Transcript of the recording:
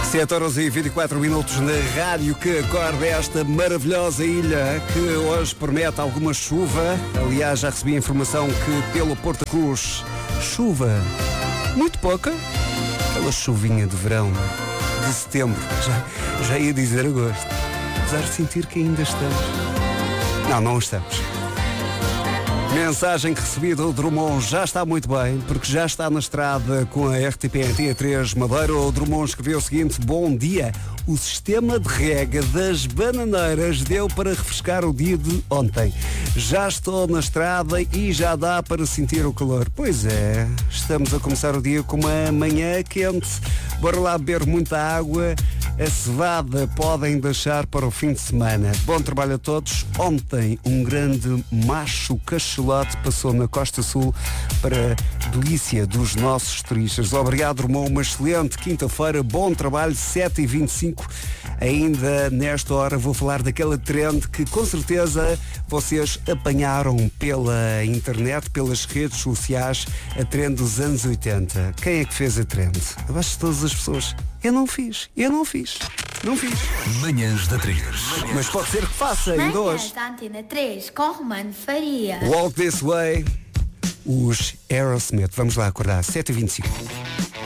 7h24 na rádio que acorda esta maravilhosa ilha que hoje promete alguma chuva. Aliás, já recebi a informação que pelo Porto Cruz, chuva muito pouca. Aquela chuvinha de verão de setembro, já ia dizer agosto. Apesar de sentir que ainda estamos. Não estamos. Mensagem que recebi do Drummond já está muito bem, porque já está na estrada com a RTP Antena 3 Madeira. O Drummond escreveu o seguinte: bom dia, o sistema de rega das bananeiras deu para refrescar o dia de ontem. Já estou na estrada e já dá para sentir o calor. Pois é, estamos a começar o dia com uma manhã quente. Bora lá beber muita água. A cevada podem deixar para o fim de semana. Bom trabalho a todos. Ontem um grande macho cachalote passou na Costa Sul para delícia dos nossos turistas. Obrigado, irmão. Uma excelente quinta-feira. Bom trabalho, 7h25. Ainda nesta hora vou falar daquela trend que com certeza vocês apanharam pela internet, pelas redes sociais, a trend dos anos 80. Quem é que fez a trend? Eu acho que todas as pessoas. Eu não fiz. Manhãs da 3. Mas pode ser que faça ainda hoje. Manhãs da Antena 3 com Romano Faria. Walk This Way, os Aerosmith. Vamos lá acordar, 7h25.